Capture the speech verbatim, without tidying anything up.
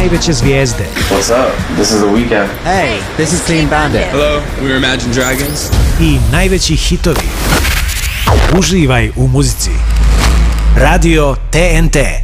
najveće zvijezde. What's up? This is The Weeknd. Hey, this is Clean Bandit. Hello, we're Imagine Dragons. I najveći hitovi. Uživaj u muzici. Radio T N T.